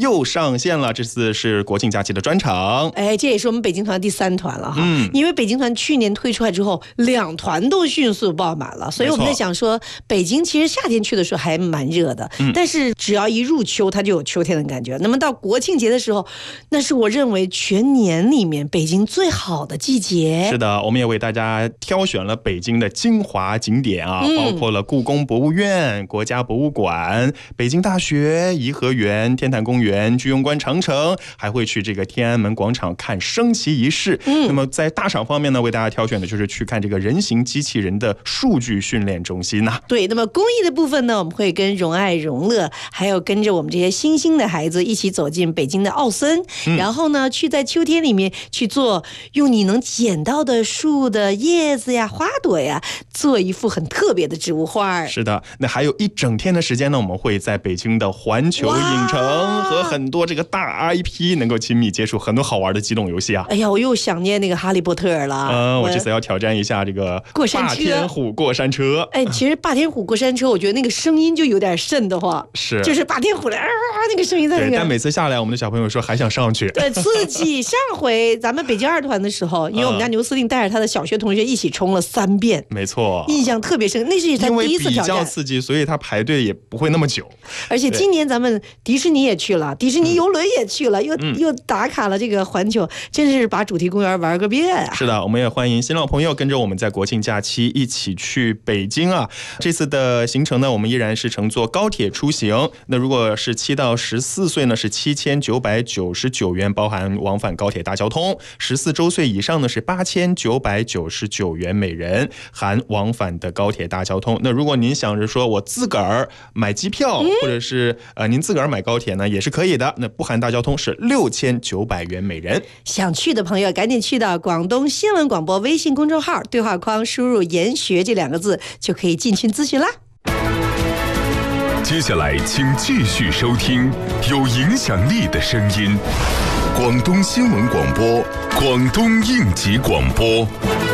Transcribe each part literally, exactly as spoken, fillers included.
又上线了，这次是国庆假期的专场。 哎，这也是我们北京团第三团了哈。 嗯， 因为北京团去年推出来之后，两团都迅速爆满了，所以我们在想说，北京其实夏天去的时候还蛮热的，嗯、但是只要一入秋，它就有秋天的感觉。那么到国庆节的时候，那是我认为全年里面北京最好的季节。 是的，我们也为大家挑选了北京的精华景点啊，嗯、包括了故宫博物院、国家博物馆、北京大学、颐和园、天坛公园、居庸关长城，还会去这个天安门广场看升旗仪式。嗯，那么在大赏方面呢，为大家挑选的就是去看这个人形机器人的数据训练中心呐、啊。 对，那么公益的部分呢，我们会跟荣爱、荣乐，还有跟着我们这些新兴的孩子一起走进北京的奥森，嗯、然后呢，去在秋天里面去做用你能捡到的树的叶子呀、花朵呀，做一幅很特别的植物画。 是的，那还有一整天的时间呢，我们会在北京的环球影城和很多这个大 I P 能够亲密接触很多好玩的机动游戏啊。 哎呀，我又想念那个哈利波特了。 嗯，我这次要挑战一下这个过山车， 霸天虎过山车。 哎，其实霸天虎过山车，我觉得那个声音就有点瘆得慌， 是， 就是霸天虎的啊那个声音在那个。 对，但每次下来，我们的小朋友说还想上去。 对，刺激。上回咱们北京二团的时候，因为我们家牛司令带着他的小学同学一起冲了三遍， 没错， 印象特别深。那是他第一次挑战， 因为比较刺激，所以他排队也不会那么久。 而且今年咱们迪士尼也去了，迪士尼游轮也去了，嗯、又、嗯、又打卡了这个环球，真是把主题公园玩个遍、啊。 是的，我们也欢迎新老朋友跟着我们在国庆假期一起去北京啊。这次的行程呢，我们依然是乘坐高铁出行。那如果是七到十四岁呢，是七千九百九十九元，包含往返高铁大交通；十四周岁以上呢是八千九百九十九元每人，含往返的高铁大交通。那如果您想着说我自个儿买机票，嗯、或者是呃您自个儿买高铁呢，也是可以的。那不含大交通是六千九百元每人。 想去的朋友赶紧去到广东新闻广播微信公众号对话框输入研学这两个字，就可以进群咨询啦。 接下来请继续收听有影响力的声音，广东新闻广播，广东应急广播。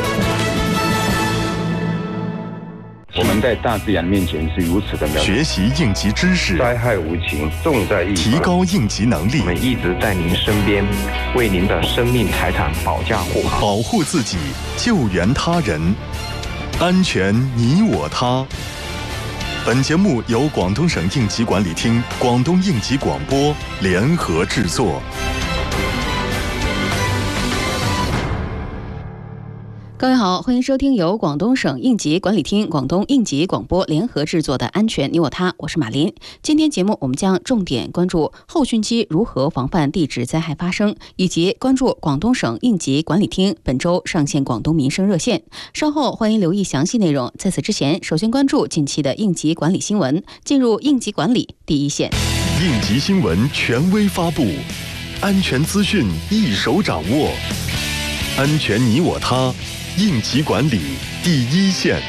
我们在大自然面前是如此的渺小， 学习应急知识， 灾害无情，重在预防， 提高应急能力。 我们一直在您身边，为您的生命财产保驾护航， 保护自己，救援他人，安全你我他。本节目由广东省应急管理厅、广东应急广播联合制作。 各位好，欢迎收听由广东省应急管理厅、广东应急广播联合制作的《安全你我他》，我是马林。今天节目我们将重点关注后汛期如何防范地质灾害发生，以及关注广东省应急管理厅本周上线广东民生热线。稍后欢迎留意详细内容。在此之前，首先关注近期的应急管理新闻，进入应急管理第一线。 应急新闻权威发布，安全资讯一手掌握，安全你我他。应急管理第一线，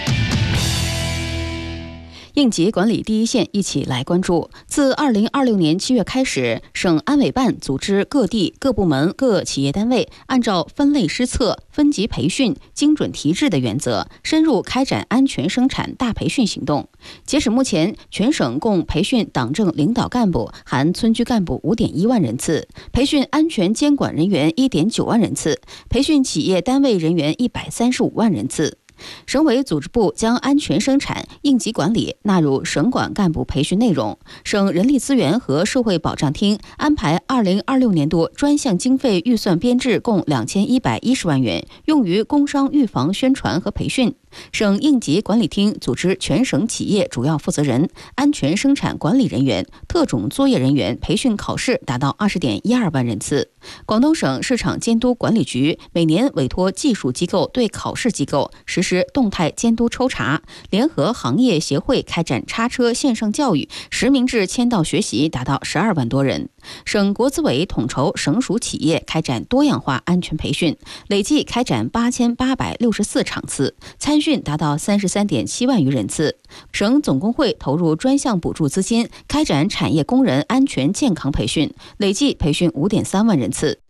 应急管理第一线，一起来关注。自二零二六年七月开始，省安委办组织各地各部门各企业单位，按照分类施策、分级培训、精准提质的原则，深入开展安全生产大培训行动。截止目前，全省共培训党政领导干部（含村居干部）五点一万人次，培训安全监管人员一点九万人次，培训企业单位人员一百三十五万人次。省委组织部将安全生产、应急管理纳入省管干部培训内容。省人力资源和社会保障厅安排二零二六年度专项经费预算编制共两千一百一十万元，用于工伤预防宣传和培训。省应急管理厅组织全省企业主要负责人、安全生产管理人员、特种作业人员培训考试达到二十点一二万人次。广东省市场监督管理局每年委托技术机构对考试机构实施动态监督抽查，联合行业协会开展叉车线上教育，实名制签到学习达到十二万多人。省国资委统筹省属企业开展多样化安全培训，累计开展八千八百六十四场次，参训达到三十三点七万余人次。省总工会投入专项补助资金，开展产业工人安全健康培训，累计培训五点三万人次。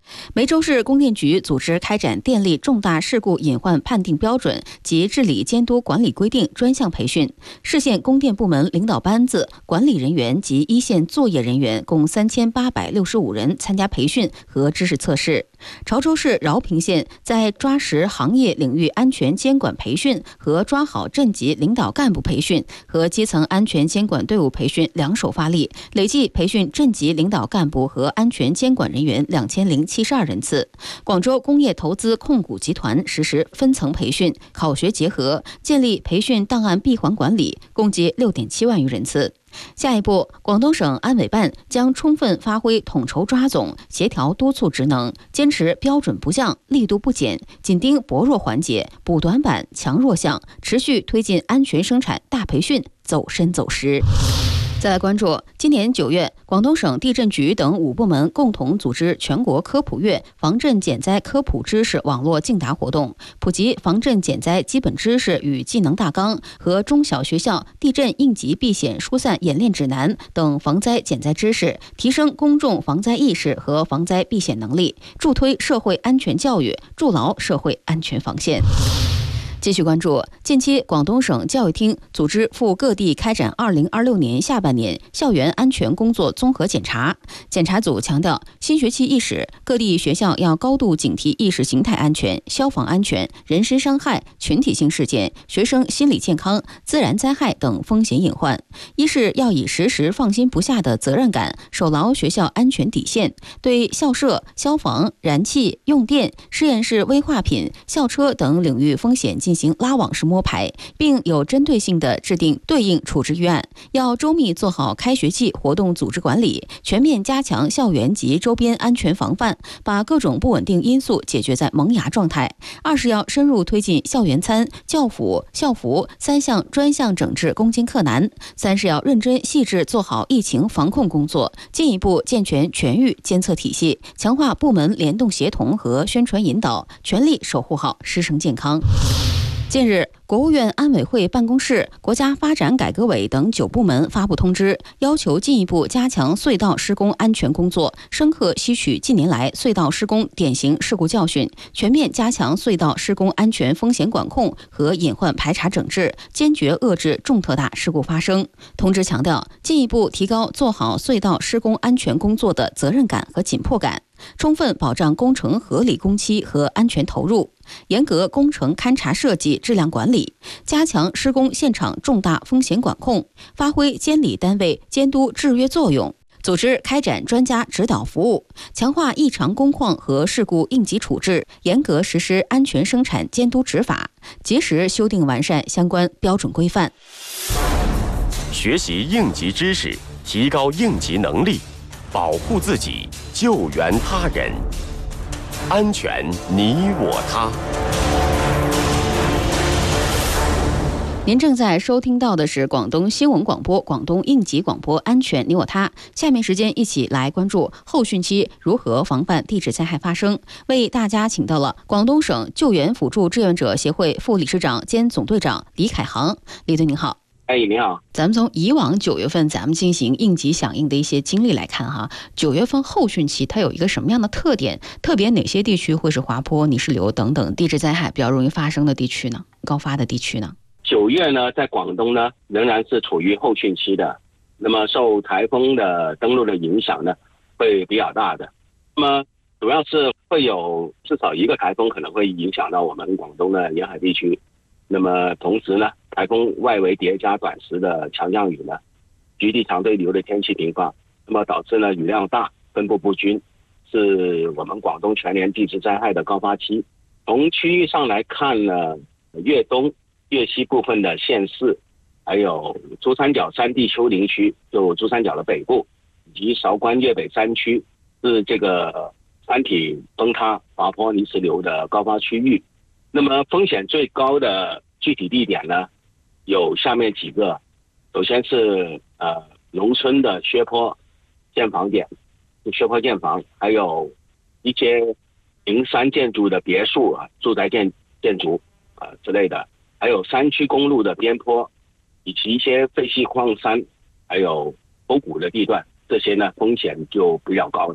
梅州市供电局组织开展电力重大事故隐患判定标准及治理监督管理规定专项培训，市县供电部门领导班子、管理人员及一线作业人员共三千八百六十五人参加培训和知识测试。潮州市饶平县在抓实行业领域安全监管培训和抓好镇级领导干部培训和基层安全监管队伍培训两手发力，累计培训镇级领导干部和安全监管人员两千零七十二人次。广州工业投资控股集团实施分层培训，考学结合，建立培训档案闭环管理，共计六点七万余人次。下一步，广东省安委办将充分发挥统筹抓总、协调督促职能，坚持标准不降、力度不减，紧盯薄弱环节，补短板、强弱项，持续推进安全生产大培训走深走实。再来关注，今年九月，广东省地震局等五部门共同组织全国科普月防震减灾科普知识网络竞答活动，普及防震减灾基本知识与技能大纲和中小学校地震应急避险疏散演练指南等防灾减灾知识，提升公众防灾意识和防灾避险能力，助推社会安全教育，筑牢社会安全防线。继续关注，近期广东省教育厅组织赴各地开展二零二六年下半年校园安全工作综合检查。检查组强调，新学期伊始，各地学校要高度警惕意识形态安全、消防安全、人身伤害、群体性事件、学生心理健康、自然灾害等风险隐患。一是要以时时放心不下的责任感，守牢学校安全底线，对校舍、消防、燃气、用电、实验室危化品、校车等领域风险进行拉网式摸排，并有针对性地制定对应处置预案。要周密做好开学季活动组织管理，全面加强校园及周边安全防范，把各种不稳定因素解决在萌芽状态。二是要深入推进校园餐、教辅、校服三项专项整治攻坚克难。三是要认真细致做好疫情防控工作，进一步健全全域监测体系，强化部门联动协同和宣传引导，全力守护好师生健康。近日，国务院安委会办公室、国家发展改革委等九部门发布通知，要求进一步加强隧道施工安全工作，深刻吸取近年来隧道施工典型事故教训，全面加强隧道施工安全风险管控和隐患排查整治，坚决遏制重特大事故发生。通知强调，进一步提高做好隧道施工安全工作的责任感和紧迫感，充分保障工程合理工期和安全投入，严格工程勘查设计质量管理，加强施工现场重大风险管控，发挥监理单位监督制约作用，组织开展专家指导服务，强化异常工况和事故应急处置，严格实施安全生产监督执法，及时修订完善相关标准规范。 学习应急知识，提高应急能力，保护自己，救援他人，安全你我他。 您正在收听到的是广东新闻广播、广东应急广播安全你我他。下面时间一起来关注后汛期如何防范地质灾害发生。为大家请到了广东省救援辅助志愿者协会副理事长兼总队长李凯航。李队您好。 哎，你好。 咱们从以往九月份咱们进行应急响应的一些经历来看哈，九月份后汛期它有一个什么样的特点？特别哪些地区会是滑坡、泥石流等等地质灾害比较容易发生的地区呢？高发的地区呢？ 九月呢，在广东呢，仍然是处于后汛期的。那么受台风的登陆的影响呢，会比较大的。那么主要是会有至少一个台风可能会影响到我们广东的沿海地区。那么同时呢，台风外围叠加短时的强降雨呢，局地强对流的天气情况，那么导致呢雨量大、分布不均，是我们广东全年地质灾害的高发期。从区域上来看呢，粤东、粤西部分的县市，还有珠三角山地丘陵区，就珠三角的北部，以及韶关粤北山区，是这个山体崩塌、滑坡、泥石流的高发区域。那么风险最高的具体地点呢，有下面几个。首先是呃农村的削坡建房点，削坡建房，还有一些零山建筑的别墅啊、住宅建建筑啊、呃、之类的，还有山区公路的边坡，以及一些废弃矿山，还有沟谷的地段，这些呢风险就比较高的。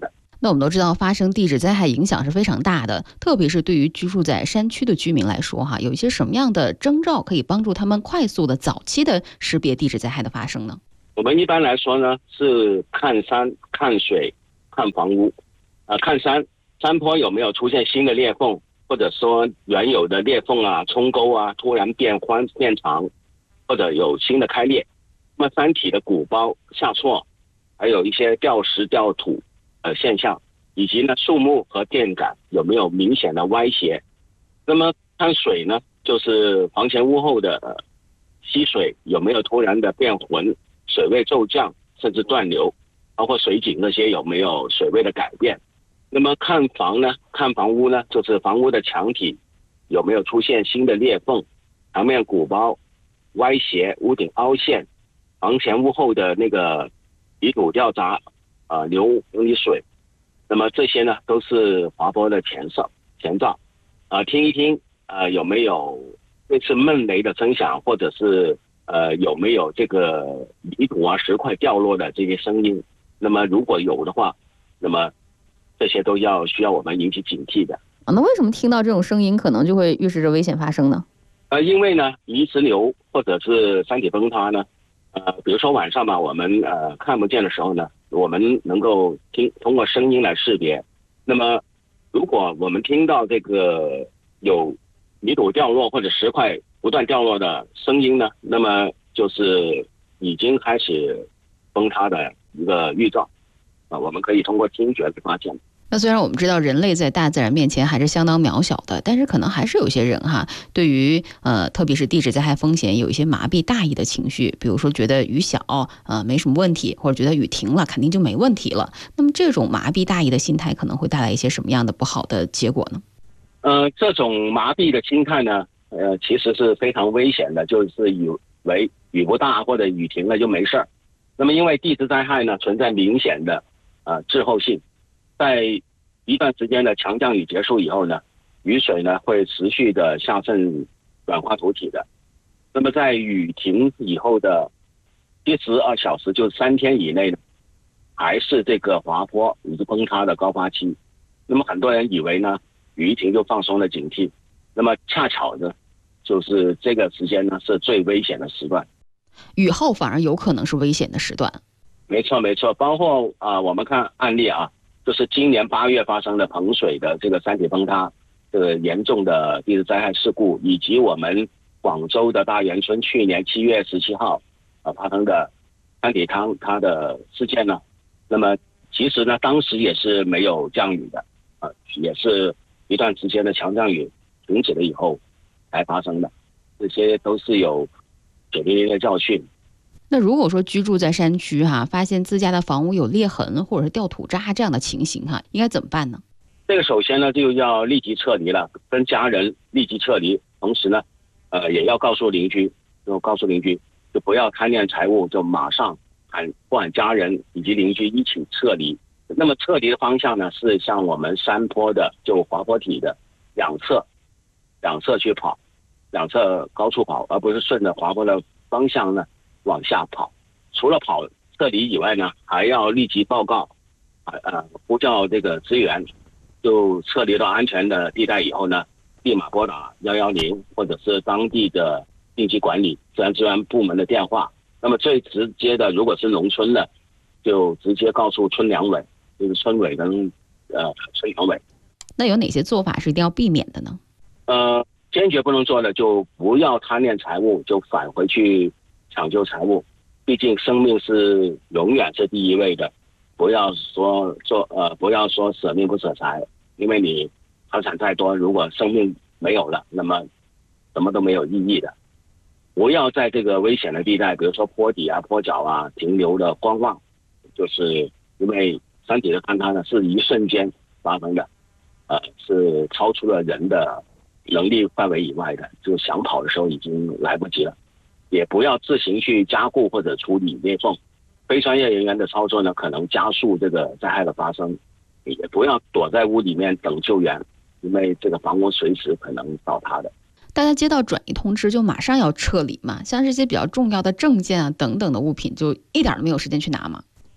那我们都知道，发生地质灾害影响是非常大的，特别是对于居住在山区的居民来说，哈，有一些什么样的征兆可以帮助他们快速的、早期的识别地质灾害的发生呢？ 我们一般来说呢，是看山、看水、看房屋。呃，看山，山坡有没有出现新的裂缝，或者说原有的裂缝啊、冲沟啊突然变宽变长，或者有新的开裂。那么山体的鼓包下挫，还有一些掉石掉土呃现象，以及呢树木和电杆有没有明显的歪斜。那么看水呢，就是房前屋后的、呃、溪水有没有突然的变浑，水位骤降甚至断流，包括水井那些有没有水位的改变。那么看房呢，看房屋呢，就是房屋的墙体有没有出现新的裂缝，墙面鼓包歪斜，屋顶凹陷，房前屋后的那个泥土掉渣啊、呃、流泥水。那么这些呢都是滑坡的前兆前兆啊、呃，听一听呃有没有类似闷雷的声响，或者是呃有没有这个泥土啊石块掉落的这些声音。那么如果有的话，那么这些都要需要我们引起警惕的。 啊，那为什么听到这种声音可能就会预示着危险发生呢？ 呃，因为呢泥石流或者是山体崩塌呢，呃，比如说晚上嘛，我们呃看不见的时候呢，我们能够听通过声音来识别。那么如果我们听到这个有泥土掉落或者石块不断掉落的声音呢，那么就是已经开始崩塌的一个预兆啊，我们可以通过听觉来发现。 那虽然我们知道人类在大自然面前还是相当渺小的，但是可能还是有些人哈，对于呃特别是地质灾害风险有一些麻痹大意的情绪，比如说觉得雨小呃没什么问题，或者觉得雨停了肯定就没问题了。那么这种麻痹大意的心态可能会带来一些什么样的不好的结果呢？ 呃，这种麻痹的心态呢，呃，其实是非常危险的，就是以为雨不大或者雨停了就没事儿。那么因为地质灾害呢存在明显的呃滞后性，在一段时间的强降雨结束以后呢，雨水呢会持续的下渗软化土体的。那么在雨停以后的七十二小时，就三天以内呢，还是这个滑坡以及崩塌的高发期。那么很多人以为呢，雨一停就放松了警惕，那么恰巧呢，就是这个时间呢是最危险的时段。 雨后反而有可能是危险的时段。 没错没错，包括啊、呃，我们看案例啊，就是今年八月发生的彭水的这个山体崩塌，这个严重的地质灾害事故，以及我们广州的大元村去年七月十七号啊、呃、发生的山体坍塌的事件呢，那么其实呢，当时也是没有降雨的啊、呃，也是一段时间的强降雨停止了以后才发生的，这些都是有血淋淋的教训。 那如果说居住在山区哈，发现自家的房屋有裂痕或者是掉土渣这样的情形哈，应该怎么办呢？ 这个首先呢就要立即撤离了，跟家人立即撤离，同时呢，呃也要告诉邻居，就告诉邻居，就不要贪恋财物，就马上喊不喊家人以及邻居一起撤离。那么撤离的方向呢是向我们山坡的就滑坡体的两侧，两侧去跑，两侧高处跑，而不是顺着滑坡的方向呢往下跑。除了跑撤离以外呢，还要立即报告，呃，呼叫这个支援。就撤离到安全的地带以后呢，立马拨打一一零或者是当地的应急管理自然资源部门的电话。那么最直接的，如果是农村的，就直接告诉村两委，就是村委跟呃村两委。 那有哪些做法是一定要避免的呢？ 呃，坚决不能做的就不要贪恋财物，就返回去抢救财物。毕竟生命是永远是第一位的，不要说做呃不要说舍命不舍财，因为你财产再多，如果生命没有了，那么什么都没有意义的。不要在这个危险的地带，比如说坡底啊、坡角啊停留的观望，就是因为山体的坍塌呢是一瞬间发生的，呃，是超出了人的能力范围以外的，就想跑的时候已经来不及了。也不要自行去加固或者处理裂缝，非专业人员的操作呢，可能加速这个灾害的发生。也不要躲在屋里面等救援，因为这个房屋随时可能倒塌的。 大家接到转移通知就马上要撤离嘛？像这些比较重要的证件啊等等的物品，就一点都没有时间去拿吗？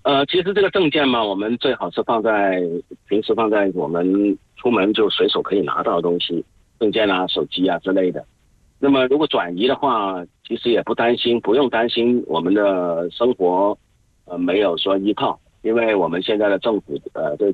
呃，其实这个证件嘛，我们最好是放在平时放在我们出门就随手可以拿到的东西，证件啊、手机啊之类的。那么如果转移的话，其实也不担心，不用担心我们的生活呃没有说依靠，因为我们现在的政府呃对